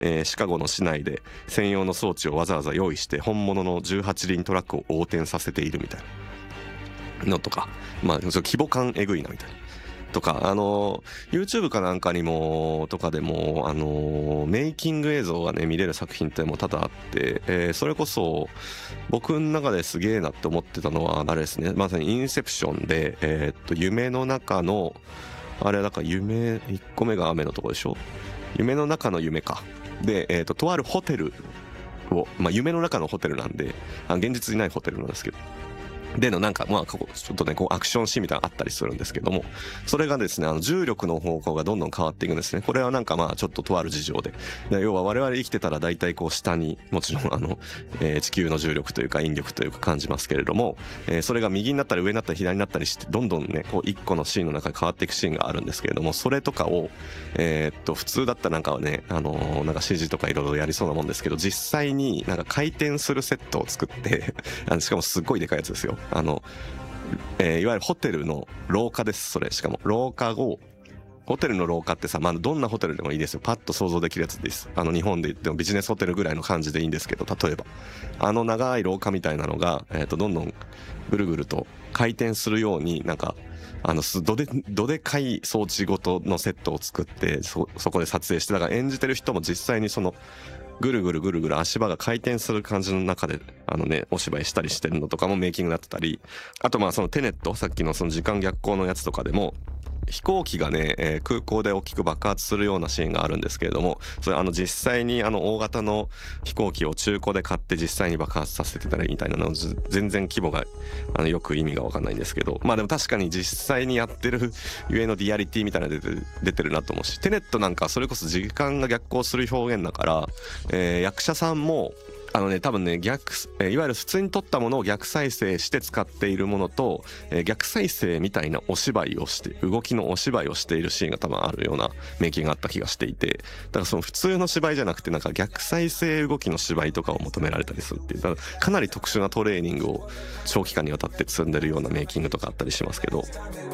シカゴの市内で専用の装置をわざわざ用意して本物の18輪トラックを横転させているみたいなのとか、まあその規模感えぐいなみたいなとか、YouTube かなんかにもとかでもメイキング映像がね見れる作品ってもう多々あって、それこそ僕の中ですげえなって思ってたのはあれですね、まさにインセプションで夢の中のあれだから夢1個目が雨のとこでしょ、夢の中の夢かで、とあるホテルを、まあ夢の中のホテルなんで現実にないホテルなんですけどでのなんかまあちょっとねこうアクションシーンみたいなのあったりするんですけども、それがですね重力の方向がどんどん変わっていくんですね。これはなんかまあちょっととある事情で要は我々生きてたら大体こう下にもちろん地球の重力というか引力というか感じますけれども、それが右になったり上になったり左になったりしてどんどんねこう一個のシーンの中で変わっていくシーンがあるんですけれども、それとかを普通だったらなんかねなんか CG とかいろいろやりそうなもんですけど、実際になんか回転するセットを作ってしかもすっごいでかいやつですよ。いわゆるホテルの廊下です。それしかも廊下をホテルの廊下ってさ、まあ、どんなホテルでもいいですよ。パッと想像できるやつです。日本で言ってもビジネスホテルぐらいの感じでいいんですけど、例えば長い廊下みたいなのが、どんどんぐるぐると回転するようになんかどでかい装置ごとのセットを作ってそこで撮影して、だから演じてる人も実際にそのぐるぐるぐるぐる足場が回転する感じの中でお芝居したりしてるのとかもメイキングだったり、あとまあそのテネット、さっきのその時間逆行のやつとかでも飛行機がね、空港で大きく爆発するようなシーンがあるんですけれども、それ実際に大型の飛行機を中古で買って実際に爆発させてたらいいみたいなの全然規模がよく意味が分かんないんですけど、まあでも確かに実際にやってるゆえのリアリティみたいなの出てるなと思うし、テネットなんかそれこそ時間が逆行する表現だから、役者さんも多分ねいわゆる普通に撮ったものを逆再生して使っているものと、逆再生みたいなお芝居をして動きのお芝居をしているシーンが多分あるようなメイキングがあった気がしていて、だからその普通の芝居じゃなくてなんか逆再生動きの芝居とかを求められたりするっていう、だからかなり特殊なトレーニングを長期間にわたって積んでるようなメイキングとかあったりしますけど。